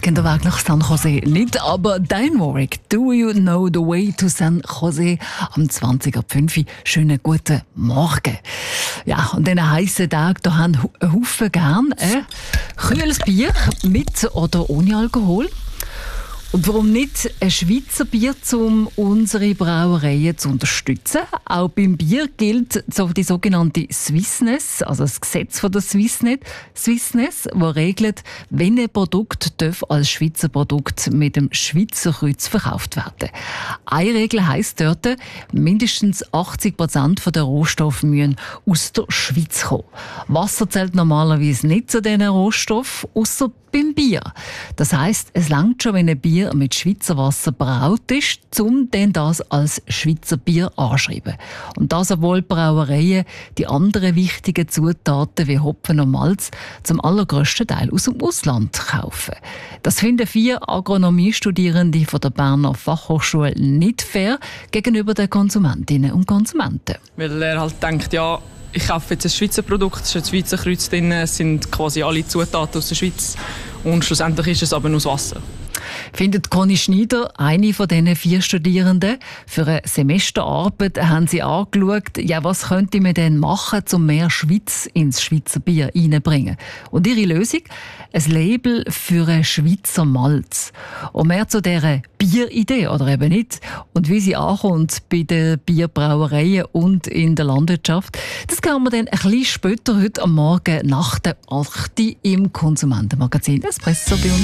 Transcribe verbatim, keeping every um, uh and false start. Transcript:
gehen den Weg nach San Jose nicht, aber Diane Warwick, Do You Know the Way to San Jose? Am zwanzig ab fünf. Schönen guten Morgen. Ja, und diesen heissen Tag, da haben ein Haufen gern ein kühles Bier mit oder ohne Alkohol. Und warum nicht ein Schweizer Bier, um unsere Brauereien zu unterstützen? Auch beim Bier gilt so die sogenannte Swissness, also das Gesetz von der Swissnet, Swissness, das regelt, wenn ein Produkt darf als Schweizer Produkt mit dem Schweizer Kreuz verkauft werden. Eine Regel heisst dort, mindestens achtzig Prozent der Rohstoffe müssen aus der Schweiz kommen. Wasser zählt normalerweise nicht zu diesen Rohstoffen, ausser beim Bier. Das heisst, es langt schon, wenn ein Bier mit Schweizer Wasser braut ist, um dann das als Schweizer Bier anzuschreiben. Und das, obwohl Brauereien die anderen wichtigen Zutaten wie Hopfen und Malz zum allergrössten Teil aus dem Ausland kaufen. Das finden vier Agronomiestudierende von der Berner Fachhochschule nicht fair gegenüber den Konsumentinnen und Konsumenten. Weil er halt denkt, ja, ich kaufe jetzt ein Schweizer Produkt, es ist ein Schweizer Kreuz drin, es sind quasi alle Zutaten aus der Schweiz und schlussendlich ist es aber nur das Wasser. Findet Conny Schneider, eine von diesen vier Studierenden. Für eine Semesterarbeit haben sie angeschaut, ja, was könnte man denn machen, um mehr Schweiz ins Schweizer Bier reinzubringen. Und ihre Lösung? Ein Label für ein Schweizer Malz. Und mehr zu dieser Bieridee, oder eben nicht, und wie sie ankommt bei den Bierbrauereien und in der Landwirtschaft, das kann man dann ein bisschen später heute am Morgen nach der acht im Konsumentenmagazin Espresso bei uns.